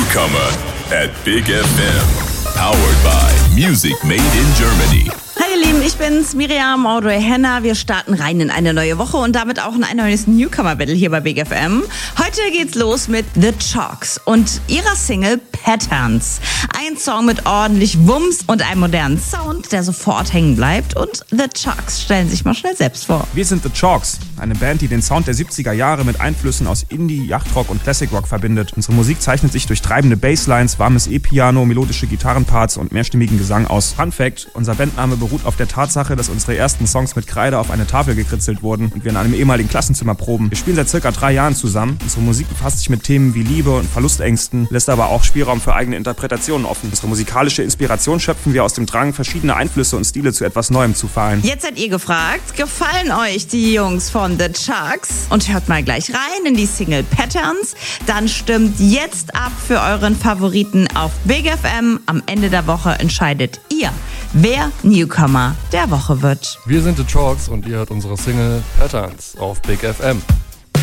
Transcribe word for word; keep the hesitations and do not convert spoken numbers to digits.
Newcomer at Big F M. Powered by Music Made in Germany. Hi ihr Lieben, ich bin's, Miriam Audrey Henner. Wir starten rein in eine neue Woche und damit auch in ein neues Newcomer-Battle hier bei Big F M. Heute geht's los mit The Chalks und ihrer Single Patterns. Ein Song mit ordentlich Wumms und einem modernen Sound, der sofort hängen bleibt. Und The Chalks stellen sich mal schnell selbst vor. Wir sind The Chalks, eine Band, die den Sound der siebziger Jahre mit Einflüssen aus Indie, Yachtrock und Classic Rock verbindet. Unsere Musik zeichnet sich durch treibende Basslines, warmes E-Piano, melodische Gitarrenparts und mehrstimmigen Gesang aus. Fun Fact: Unser Bandname beruht auf der Tatsache, dass unsere ersten Songs mit Kreide auf eine Tafel gekritzelt wurden und wir in einem ehemaligen Klassenzimmer proben. Wir spielen seit circa drei Jahren zusammen. Unsere Musik befasst sich mit Themen wie Liebe und Verlustängsten, lässt aber auch Spielraum für eigene Interpretationen offen. Unsere musikalische Inspiration schöpfen wir aus dem Drang, verschiedene Einflüsse und Stile zu etwas Neuem zu vereinen. Jetzt seid ihr gefragt, gefallen euch die Jungs von The Chalks? Und hört mal gleich rein in die Single Patterns. Dann stimmt jetzt ab für euren Favoriten auf Big F M. Am Ende der Woche entscheidet ihr, wer Newcomer der Woche wird. Wir sind The Chalks und ihr hört unsere Single Patterns auf Big F M.